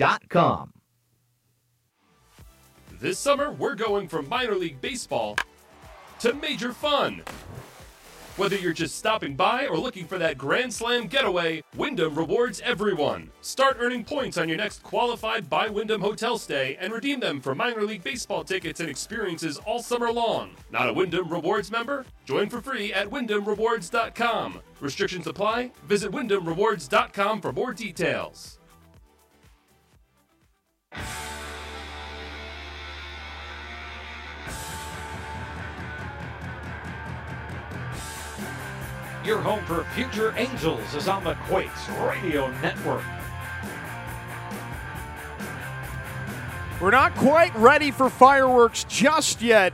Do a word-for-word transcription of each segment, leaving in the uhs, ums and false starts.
dot com. This summer, we're going from minor league baseball to major fun. Whether you're just stopping by or looking for that Grand Slam getaway, Wyndham rewards everyone. Start earning points on your next qualified by Wyndham hotel stay and redeem them for minor league baseball tickets and experiences all summer long. Not a Wyndham Rewards member? Join for free at wyndham rewards dot com. Restrictions apply. Visit wyndham rewards dot com for more details. Your home for Future Angels is on the Quakes Radio Network. We're not quite ready for fireworks just yet,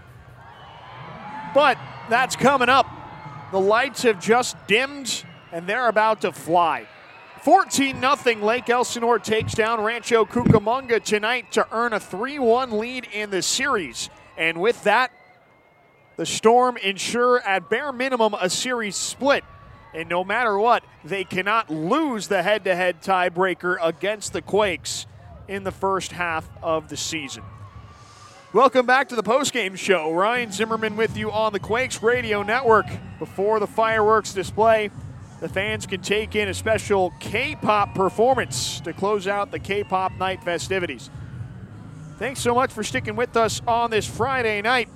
but that's coming up. The lights have just dimmed, and they're about to fly. fourteen nothing, Lake Elsinore takes down Rancho Cucamonga tonight to earn a three one lead in the series. And with that, the Storm ensure at bare minimum a series split. And no matter what, they cannot lose the head-to-head tiebreaker against the Quakes in the first half of the season. Welcome back to the postgame show. Ryan Zimmerman with you on the Quakes Radio Network. Before the fireworks display, the fans can take in a special K-pop performance to close out the K-pop night festivities. Thanks so much for sticking with us on this Friday night.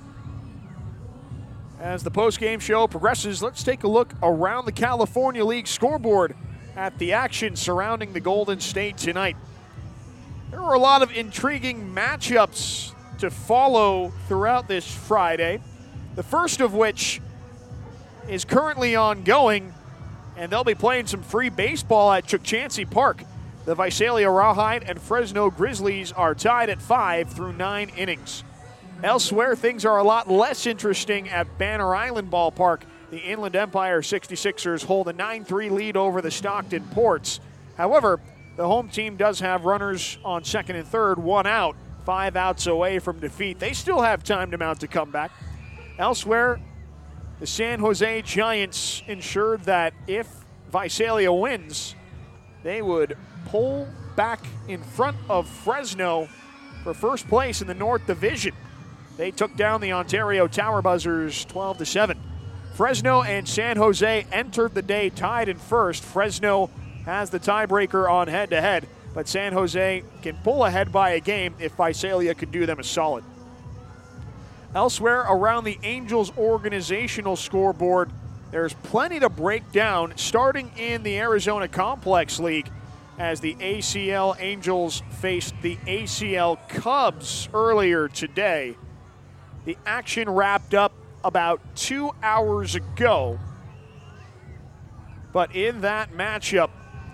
As the postgame show progresses, let's take a look around the California League scoreboard at the action surrounding the Golden State tonight. There were a lot of intriguing matchups to follow throughout this Friday, the first of which is currently ongoing, and they'll be playing some free baseball at Chukchansi Park. The Visalia Rawhide and Fresno Grizzlies are tied at five through nine innings. Elsewhere, things are a lot less interesting at Banner Island Ballpark. The Inland Empire sixty-sixers hold a nine three lead over the Stockton Ports. However, the home team does have runners on second and third, one out, five outs away from defeat. They still have time to mount a comeback. Elsewhere, the San Jose Giants ensured that if Visalia wins, they would pull back in front of Fresno for first place in the North Division. They took down the Ontario Tower Buzzers twelve to seven. Fresno and San Jose entered the day tied in first. Fresno has the tiebreaker on head-to-head, but San Jose can pull ahead by a game if Visalia could do them a solid. Elsewhere around the Angels organizational scoreboard, there's plenty to break down, starting in the Arizona Complex League as the A C L Angels faced the A C L Cubs earlier today. The action wrapped up about two hours ago. But in that matchup,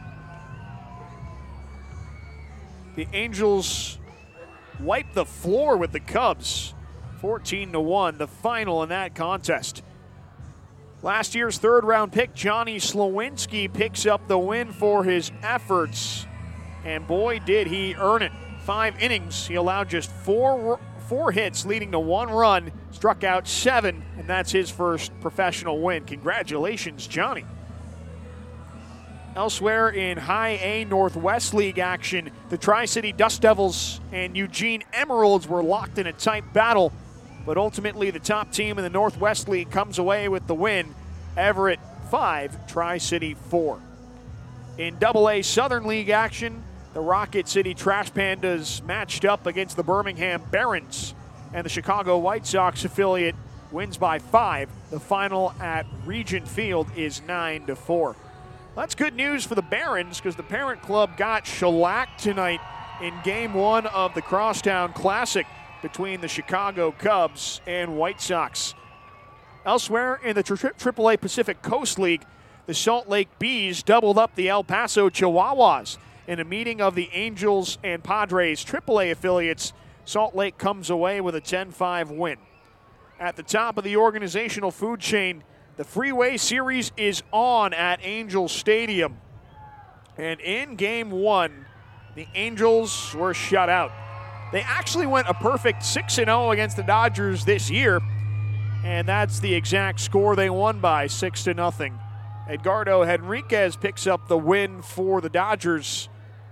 the Angels wiped the floor with the Cubs, fourteen to one, the final in that contest. Last year's third-round pick, Johnny Slowinski, picks up the win for his efforts, and boy, did he earn it. Five innings, he allowed just four Four hits, leading to one run, struck out seven, and that's his first professional win. Congratulations, Johnny. Elsewhere in High A Northwest League action, the Tri-City Dust Devils and Eugene Emeralds were locked in a tight battle, but ultimately the top team in the Northwest League comes away with the win. Everett five, Tri-City four. In Double A Southern League action, the Rocket City Trash Pandas matched up against the Birmingham Barons, and the Chicago White Sox affiliate wins by five. The final at Regent Field is nine to four. That's good news for the Barons because the parent club got shellacked tonight in game one of the Crosstown Classic between the Chicago Cubs and White Sox. Elsewhere in the triple A Pacific Coast League, the Salt Lake Bees doubled up the El Paso Chihuahuas. In a meeting of the Angels and Padres triple A affiliates, Salt Lake comes away with a ten five win. At the top of the organizational food chain, the Freeway Series is on at Angels Stadium. And in game one, the Angels were shut out. They actually went a perfect six and oh against the Dodgers this year, and that's the exact score they won by, six to nothing. Edgardo Henriquez picks up the win for the Dodgers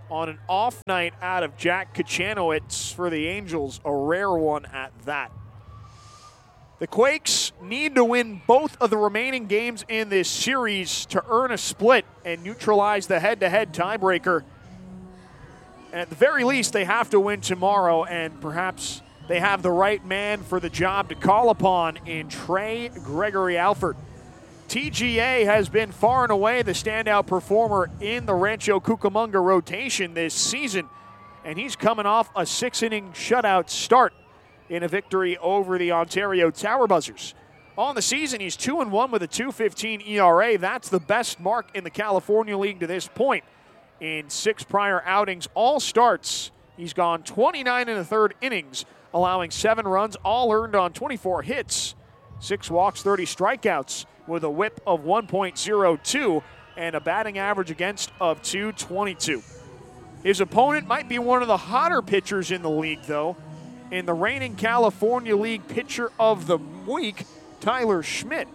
on an off night out of Jack Kachanowicz for the Angels, a rare one at that. The Quakes need to win both of the remaining games in this series to earn a split and neutralize the head-to-head tiebreaker. And at the very least, they have to win tomorrow, and perhaps they have the right man for the job to call upon in Trey Gregory Alford. T G A has been far and away the standout performer in the Rancho Cucamonga rotation this season, and he's coming off a six-inning shutout start in a victory over the Ontario Tower Buzzers. On the season, he's two and one with a two fifteen E R A. That's the best mark in the California League to this point. In six prior outings, all starts, he's gone twenty-nine and a third innings, allowing seven runs, all earned on twenty-four hits, six walks, thirty strikeouts, with a whip of one point oh two and a batting average against of two twenty-two. His opponent might be one of the hotter pitchers in the league, though, in the reigning California League Pitcher of the Week, Tyler Schmidt.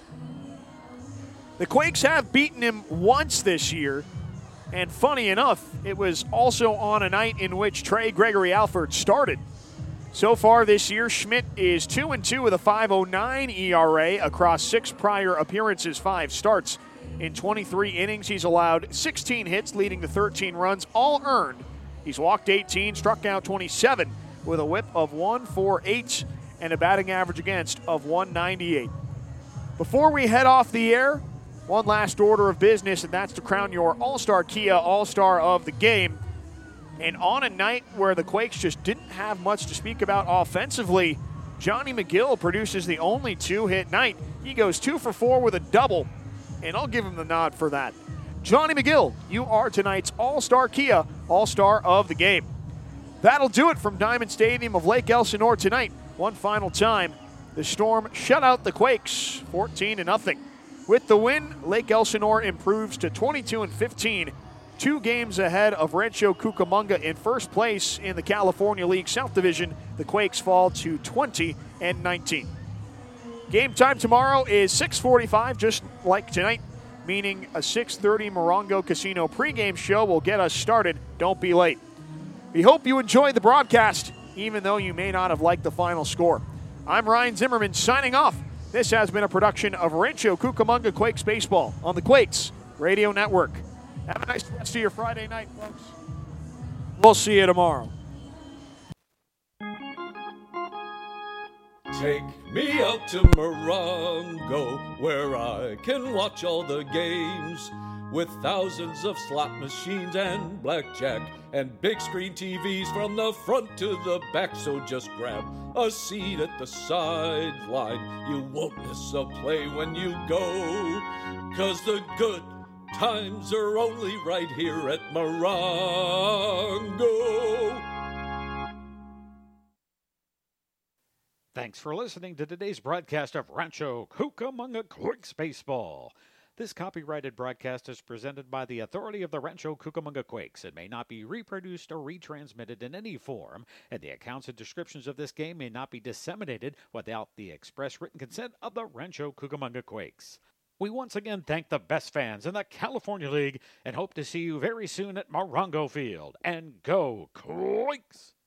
The Quakes have beaten him once this year, and funny enough, it was also on a night in which Trey Gregory Alford started. So far this year, Schmidt is two and two with a five oh nine E R A across six prior appearances, five starts. In twenty-three innings, he's allowed sixteen hits, leading to thirteen runs, all earned. He's walked eighteen, struck out twenty-seven, with a whip of one forty-eight and a batting average against of one ninety-eight. Before we head off the air, one last order of business, and that's to crown your All-Star Kia All-Star of the game. And on a night where the Quakes just didn't have much to speak about offensively, Johnny McGill produces the only two-hit night. He goes two for four with a double, and I'll give him the nod for that. Johnny McGill, you are tonight's All-Star Kia All-Star of the game. That'll do it from Diamond Stadium of Lake Elsinore tonight. One final time, the Storm shut out the Quakes fourteen to nothing. With the win, Lake Elsinore improves to twenty-two and fifteen, two games ahead of Rancho Cucamonga in first place in the California League South Division. The Quakes fall to twenty and nineteen. Game time tomorrow is six forty-five, just like tonight, meaning a six thirty Morongo Casino pregame show will get us started. Don't be late. We hope you enjoyed the broadcast, even though you may not have liked the final score. I'm Ryan Zimmerman signing off. This has been a production of Rancho Cucamonga Quakes Baseball on the Quakes Radio Network. Have a nice rest of your Friday night, folks. We'll see you tomorrow. Take me out to Morongo, where I can watch all the games, with thousands of slot machines and blackjack and big screen T Vs from the front to the back. So just grab a seat at the sideline. You won't miss a play when you go, 'cause the good times are only right here at Morongo. Thanks for listening to today's broadcast of Rancho Cucamonga Quakes Baseball. This copyrighted broadcast is presented by the authority of the Rancho Cucamonga Quakes. It may not be reproduced or retransmitted in any form, and the accounts and descriptions of this game may not be disseminated without the express written consent of the Rancho Cucamonga Quakes. We once again thank the best fans in the California League and hope to see you very soon at Morongo Field. And go Quakes!